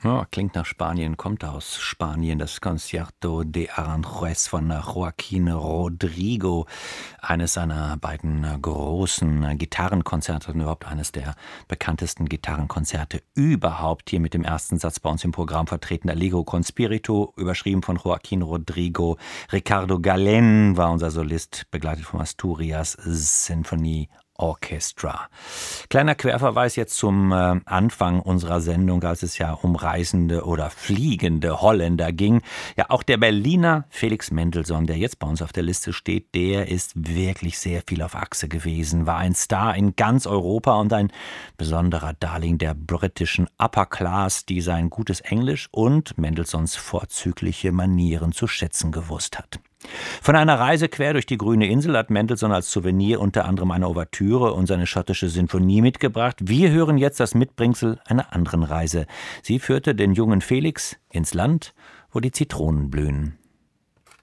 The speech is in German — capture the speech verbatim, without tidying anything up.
Ja, klingt nach Spanien, kommt aus Spanien. Das Concierto de Aranjuez von Joaquín Rodrigo. Eines seiner beiden großen Gitarrenkonzerte und überhaupt eines der bekanntesten Gitarrenkonzerte überhaupt. Hier mit dem ersten Satz bei uns im Programm vertreten. Allegro con Spirito, überschrieben von Joaquín Rodrigo. Ricardo Galén war unser Solist, begleitet vom Asturias Symphony Orchestra. Kleiner Querverweis jetzt zum äh, Anfang unserer Sendung, als es ja um reisende oder fliegende Holländer ging. Ja, auch der Berliner Felix Mendelssohn, der jetzt bei uns auf der Liste steht, der ist wirklich sehr viel auf Achse gewesen, war ein Star in ganz Europa und ein besonderer Darling der britischen Upper Class, die sein gutes Englisch und Mendelssohns vorzügliche Manieren zu schätzen gewusst hat. Von einer Reise quer durch die grüne Insel hat Mendelssohn als Souvenir unter anderem eine Ouvertüre und seine schottische Sinfonie mitgebracht. Wir hören jetzt das Mitbringsel einer anderen Reise. Sie führte den jungen Felix ins Land, wo die Zitronen blühen.